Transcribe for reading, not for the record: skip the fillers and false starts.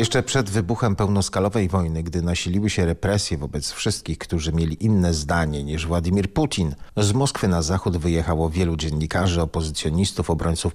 Jeszcze przed wybuchem pełnoskalowej wojny, gdy nasiliły się represje wobec wszystkich, którzy mieli inne zdanie niż Władimir Putin, z Moskwy na zachód wyjechało wielu dziennikarzy, opozycjonistów, obrońców